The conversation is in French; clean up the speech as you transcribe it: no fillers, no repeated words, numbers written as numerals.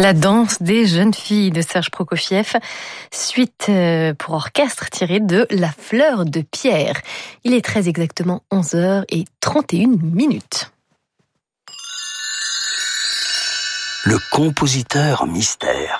La danse des jeunes filles de Serge Prokofiev, suite pour orchestre tirée de La Fleur de Pierre. Il est très exactement 11h31. Le compositeur mystère.